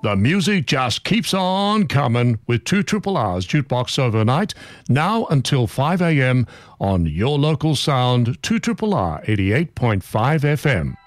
The music just keeps on coming with 2RRR's Jukebox Overnight, now until 5 a.m. on your local sound, 2RRR 88.5 FM.